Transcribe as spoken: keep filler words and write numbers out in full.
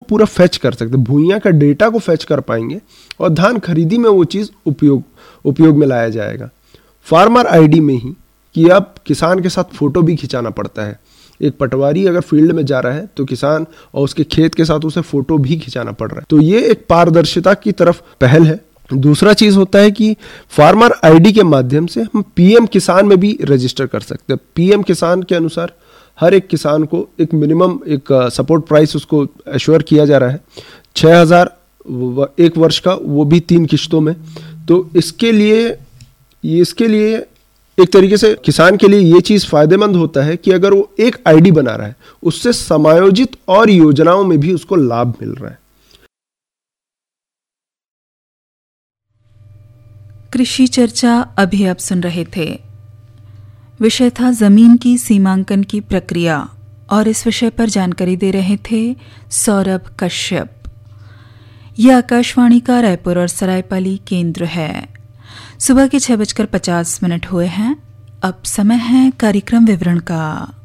पूरा फैच कर सकते हैं, भूइयां का डेटा को फैच कर पाएंगे और धान खरीदी में वो चीज़ उपयोग उपयोग में लाया जाएगा। फार्मर आईडी में ही कि अब किसान के साथ फोटो भी खिंचाना पड़ता है। एक पटवारी अगर फील्ड में जा रहा है तो किसान और उसके खेत के साथ उसे फोटो भी खिंचाना पड़ रहा है। तो ये एक पारदर्शिता की तरफ पहल है। दूसरा चीज होता है कि फार्मर आईडी के माध्यम से हम पीएम किसान में भी रजिस्टर कर सकते हैं। पीएम किसान के अनुसार हर एक किसान को एक मिनिमम एक सपोर्ट प्राइस उसको एश्योर किया जा रहा है, छः हजार एक वर्ष का, वो भी तीन किश्तों में। तो इसके लिए इसके लिए एक तरीके से किसान के लिए ये चीज फायदेमंद होता है कि अगर वो एक आईडी बना रहा है, उससे समायोजित और योजनाओं में भी उसको लाभ मिल रहा है। कृषि चर्चा अभी आप सुन रहे थे। विषय था जमीन की सीमांकन की प्रक्रिया और इस विषय पर जानकारी दे रहे थे सौरभ कश्यप। यह आकाशवाणी का रायपुर और सरायपाली केंद्र है। सुबह के छह बजकर पचास मिनट हुए हैं। अब समय है कार्यक्रम विवरण का।